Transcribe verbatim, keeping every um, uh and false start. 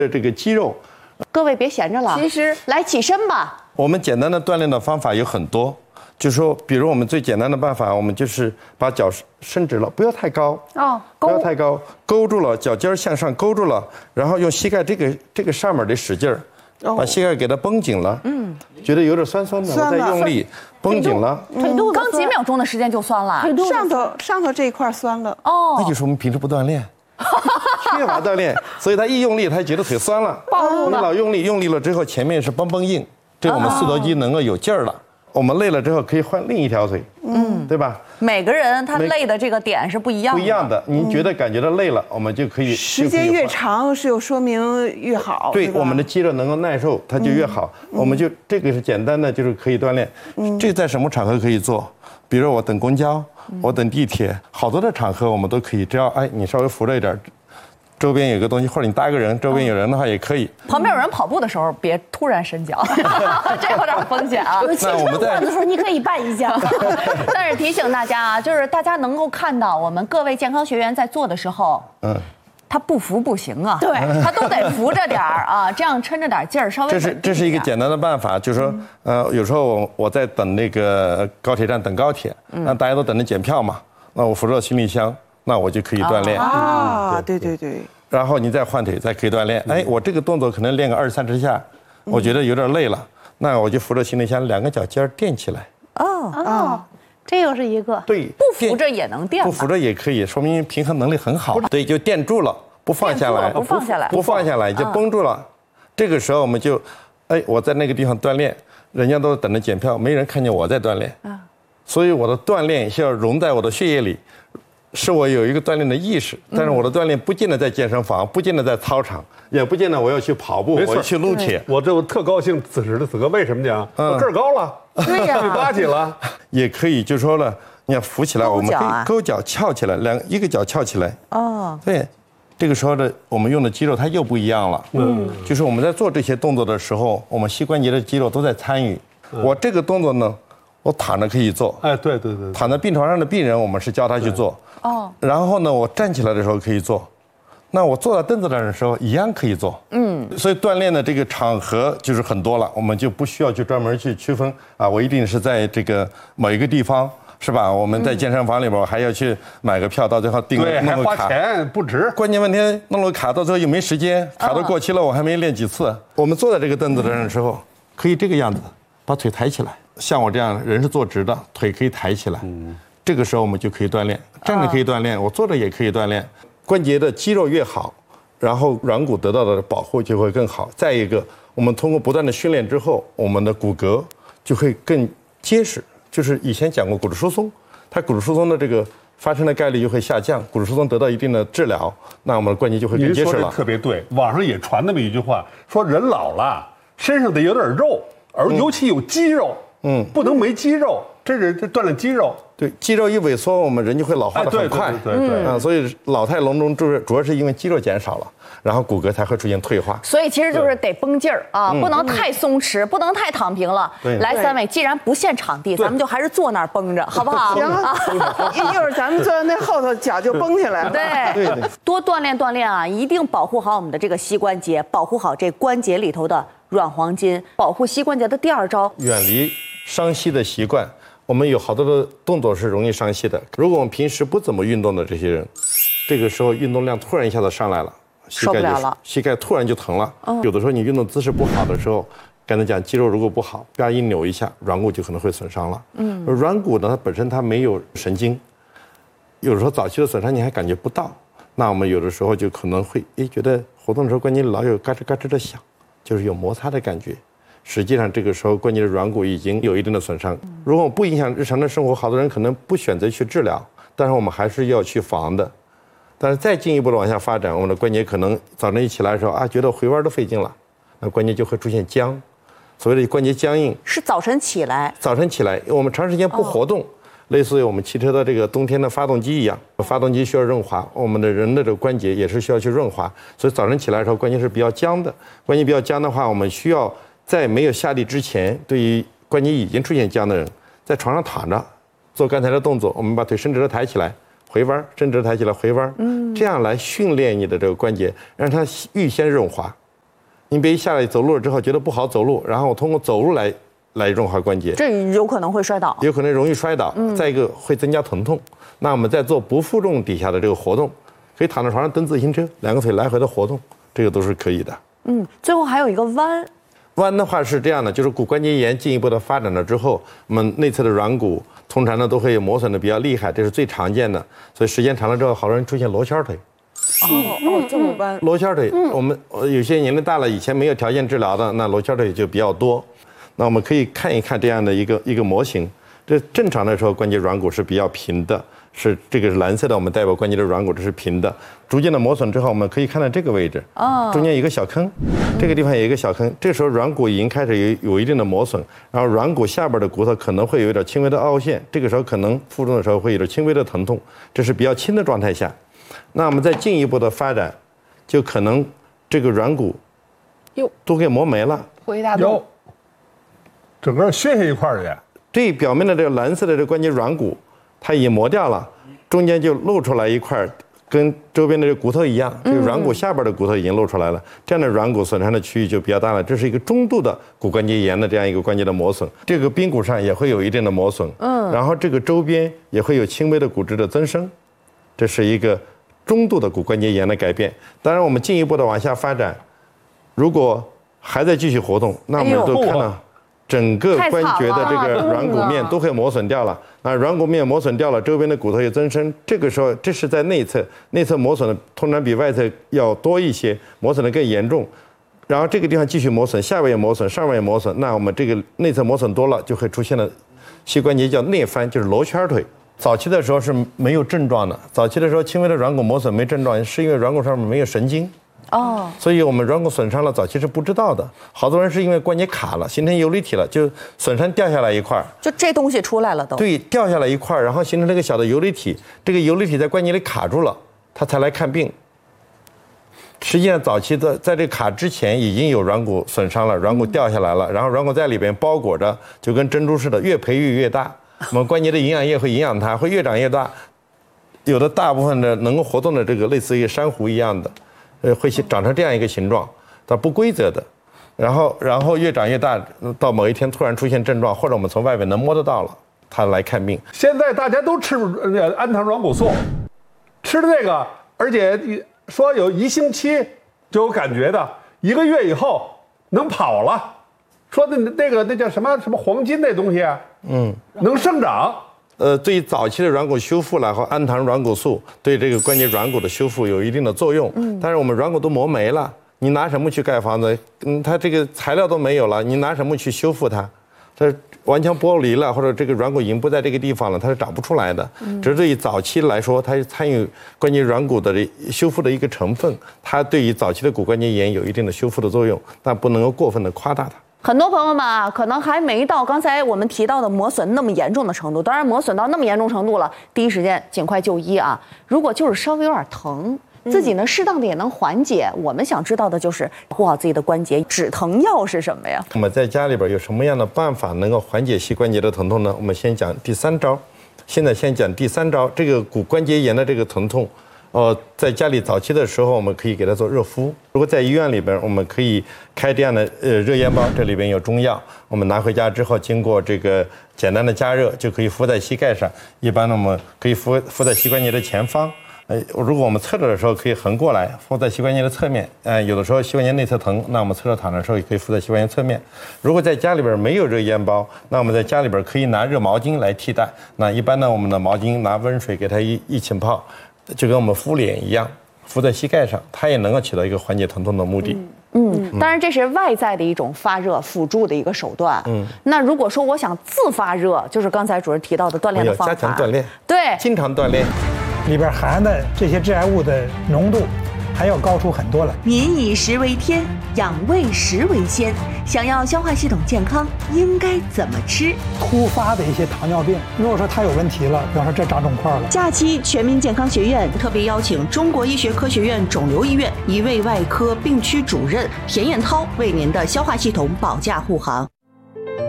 这个肌肉。 各位别闲着了， 其实来起身吧。 我们简单的锻炼的方法有很多，就是说，比如我们最简单的办法，我们就是把脚伸直了，不要太高哦， 不要太高，勾住了，脚尖向上勾住了，然后用膝盖这个这个上面得使劲儿，把膝盖给它绷紧了。嗯，觉得有点酸酸的，我再用力绷紧了。 腿肚子刚几秒钟的时间就酸了， 上头上头这一块酸了。 哦， 那就是我们平时不锻炼。缺乏锻炼，所以他一用力，他觉得腿酸了。你老用力，用力了之后，前面是绷绷硬，这我们四头肌能够有劲儿了。我们累了之后，可以换另一条腿，嗯，对吧？ 每个人他累的这个点是不一样的。 不一样的，您觉得感觉到累了，我们就可以时间越长，是有说明越好。 对，我们的肌肉能够耐受，它就越好。我们就这个是简单的，就是可以锻炼。这在什么场合可以做？比如我等公交，我等地铁，好多的场合我们都可以。只要哎，你稍微扶着一点，周边有个东西，或者你搭个人，周边有人的话也可以。 旁边有人跑步的时候，别突然伸脚，这有点风险啊。 那我们在的时候你可以绊一下。但是提醒大家啊，就是大家能够看到我们各位健康学员在做的时候，嗯。他不扶不行啊，对，他都得扶着点儿啊，这样抻着点劲儿，稍微。 这是这是一个简单的办法，就是说，呃，有时候我我在等那个高铁站等高铁，那大家都等着检票嘛，那我扶着行李箱，那我就可以锻炼啊，对对对。 然后你再换腿，再可以锻炼。哎，我这个动作可能练个二三十下，我觉得有点累了，那我就扶着行李箱，两个脚尖垫起来。 哦哦。这又是一个对， 不扶着也能垫， 不扶着也可以，说明平衡能力很好。对，就垫住了，不放下来， 不放下来， 不放下来就绷住了。这个时候我们就，哎，我在那个地方锻炼，人家都等着检票，没人看见我在锻炼啊。所以我的锻炼是要融在我的血液里，是我有一个锻炼的意识。但是我的锻炼不见得在健身房，不见得在操场，也不见得我要去跑步，我要去撸铁。 我这我特高兴，此时的此刻，为什么呢？我个儿高了。 对呀， 一米八几了， 也可以，就说了，你要扶起来，我们可以勾脚翘起来，两一个脚翘起来。哦，对，这个时候的我们用的肌肉它又不一样了。嗯，就是我们在做这些动作的时候，我们膝关节的肌肉都在参与。我这个动作呢，我躺着可以做。 哎，对对对， 躺在病床上的病人，我们是教他去做。哦，然后呢，我站起来的时候可以做。那我坐在凳子上的时候一样可以做，嗯，所以锻炼的这个场合就是很多了，我们就不需要去专门去区分啊，我一定是在这个某一个地方，是吧？我们在健身房里边还要去买个票，到最后订个弄个卡，花钱不值。 关键问题弄了卡，到最后又没时间，卡都过期了，我还没练几次。我们坐在这个凳子上的时候，可以这个样子，把腿抬起来，像我这样人是坐直的，腿可以抬起来，嗯，这个时候我们就可以锻炼，站着可以锻炼，我坐着也可以锻炼。关节的肌肉越好，然后软骨得到的保护就会更好。再一个，我们通过不断的训练之后，我们的骨骼就会更结实。就是以前讲过骨质疏松，它骨质疏松的这个发生的概率就会下降，骨质疏松得到一定的治疗，那我们的关节就会更结实了。 您说的特别对，网上也传那么一句话，说人老了身上得有点肉，而尤其有肌肉，嗯，不能没肌肉，这是这锻炼肌肉。 对，肌肉一萎缩，我们人就会老化的很快。 对对对， 啊，所以老态龙钟就是主要是因为肌肉减少了，然后骨骼才会出现退化。 所以其实就是得绷劲儿啊，不能太松弛，不能太躺平了。来，三位，既然不限场地，咱们就还是坐那儿绷着，好不好？ 行啊，一会儿咱们坐在那后头，脚就绷起来了。 对对，多锻炼锻炼啊，一定保护好我们的这个膝关节，保护好这关节里头的软黄金，保护膝关节的第二招， 远离伤膝的习惯。我们有好多的动作是容易伤膝的。如果我们平时不怎么运动的这些人，这个时候运动量突然一下子上来了，膝盖就膝盖突然就疼了。哦、有的时候你运动姿势不好的时候，刚才讲肌肉如果不好，啪一扭一下，软骨就可能会损伤了。嗯，软骨呢，它本身它没有神经，有的时候早期的损伤你还感觉不到。那我们有的时候就可能会诶觉得活动的时候关节老有嘎吱嘎吱的响，就是有摩擦的感觉。实际上，这个时候关节的软骨已经有一定的损伤。如果不影响日常的生活，好多人可能不选择去治疗，但是我们还是要去防的。但是再进一步的往下发展，我们的关节可能早晨一起来的时候啊，觉得回弯都费劲了，那关节就会出现僵。所谓的关节僵硬是早晨起来， 早晨起来，我们长时间不活动，哦、类似于我们汽车的这个冬天的发动机一样，发动机需要润滑，我们的人的这个关节也是需要去润滑。所以早晨起来的时候，关节是比较僵的。关节比较僵的话，我们需要在没有下地之前，对于关节已经出现僵的人，在床上躺着做刚才的动作，我们把腿伸直的抬起来，回弯，伸直的抬起来，回弯，嗯，这样来训练你的这个关节，让它预先润滑。 您别一下来走路了之后觉得不好走路，然后我通过走路来来润滑关节， 这有可能会摔倒， 有可能容易摔倒。嗯、再一个会增加疼痛。那我们在做不负重底下的这个活动，可以躺在床上蹬自行车，两个腿来回的活动，这个都是可以的。 嗯，最后还有一个弯。 弯的话是这样的，就是骨关节炎进一步的发展了之后，我们内侧的软骨通常呢都会磨损的比较厉害，这是最常见的。所以时间长了之后，好多人出现罗圈腿。 哦哦，这么弯。 罗圈腿，我们有些年龄大了，以前没有条件治疗的，那罗圈腿就比较多。那我们可以看一看这样的一个一个模型。这正常的时候，关节软骨是比较平的，是这个是蓝色的，我们代表关节的软骨，这是平的。逐渐的磨损之后，我们可以看到这个位置，哦，中间有一个小坑，这个地方有一个小坑，这时候软骨已经开始有有一定的磨损，然后软骨下边的骨头可能会有一点轻微的凹陷，这个时候可能负重的时候会有点轻微的疼痛，这是比较轻的状态下。那我们再进一步的发展，就可能这个软骨哟都给磨没了， 破一大洞， 整个削下一块去。 这表面的这个蓝色的这个关节软骨，它已经磨掉了，中间就露出来一块，跟周边的这个骨头一样，这个软骨下边的骨头已经露出来了，这样的软骨损伤的区域就比较大了。这是一个中度的骨关节炎的这样一个关节的磨损，这个髌骨上也会有一定的磨损，嗯，然后这个周边也会有轻微的骨质的增生，这是一个中度的骨关节炎的改变。当然，我们进一步的往下发展，如果还在继续活动，那我们都看到。整个关节的这个软骨面都会磨损掉了，那软骨面磨损掉了，周边的骨头也增生。这个时候，这是在内侧，内侧磨损的通常比外侧要多一些，磨损的更严重。然后这个地方继续磨损，下边也磨损，上边也磨损，那我们这个内侧磨损多了，就会出现了膝关节叫内翻，就是罗圈腿。早期的时候是没有症状的，早期的时候轻微的软骨磨损没症状，是因为软骨上面没有神经。哦，所以我们软骨损伤了，早期是不知道的。好多人是因为关节卡了，形成游离体了，就损伤掉下来一块， 就这东西出来了都。 对，掉下来一块，然后形成这个小的游离体，这个游离体在关节里卡住了，他才来看病。实际上，早期的在这卡之前已经有软骨损伤了，软骨掉下来了，然后软骨在里边包裹着，就跟珍珠似的，越培育越大。我们关节的营养液会营养它，会越长越大。有的大部分的能够活动的这个类似于珊瑚一样的。呃，会长成这样一个形状，它不规则的，然后然后越长越大，到某一天突然出现症状，或者我们从外面能摸得到了，他来看病。 现在大家都吃氨糖软骨素，吃的这个，而且说有一星期就有感觉的，一个月以后能跑了，说的那个那叫什么什么黄金那东西啊，嗯，能生长。 呃，对于早期的软骨修复来和氨糖软骨素对这个关节软骨的修复有一定的作用。嗯，但是我们软骨都磨没了，你拿什么去盖房子？嗯，它这个材料都没有了，你拿什么去修复它？它完全剥离了，或者这个软骨已经不在这个地方了，它是长不出来的。嗯，只是对于早期来说，它是参与关节软骨的修复的一个成分，它对于早期的骨关节炎有一定的修复的作用，但不能够过分的夸大它。 很多朋友们啊，可能还没到刚才我们提到的磨损那么严重的程度。当然，磨损到那么严重程度了，第一时间尽快就医啊。如果就是稍微有点疼，自己呢适当的也能缓解。我们想知道的就是保护好自己的关节，止疼药是什么呀？ 我们在家里边有什么样的办法能够缓解膝关节的疼痛呢？我们先讲第三招。现在先讲第三招，这个骨关节炎的这个疼痛。呃，在家里早期的时候，我们可以给它做热敷。如果在医院里边，我们可以开这样的呃热烟包，这里边有中药，我们拿回家之后，经过这个简单的加热，就可以敷在膝盖上。一般呢，我们可以敷敷在膝关节的前方。呃，如果我们侧着的时候，可以横过来敷在膝关节的侧面。呃，有的时候膝关节内侧疼，那我们侧着躺的时候，也可以敷在膝关节侧面。如果在家里边没有热烟包，那我们在家里边可以拿热毛巾来替代。那一般呢，我们的毛巾拿温水给它一一浸泡。就跟我们敷脸一样，敷在膝盖上，它也能够起到一个缓解疼痛的目的。 嗯，嗯当然这是外在的一种发热辅助的一个手段。嗯，那如果说我想自发热，就是刚才主任提到的锻炼的方法， 加强锻炼， 对， 经常锻炼， 里边含的这些致癌物的浓度还要高出很多了。 民以食为天，养胃食为先。想要消化系统健康，应该怎么吃？ 突发的一些糖尿病，如果说它有问题了，比方说这长肿块了， 假期全民健康学院特别邀请中国医学科学院肿瘤医院一位外科病区主任田彦涛为您的消化系统保驾护航。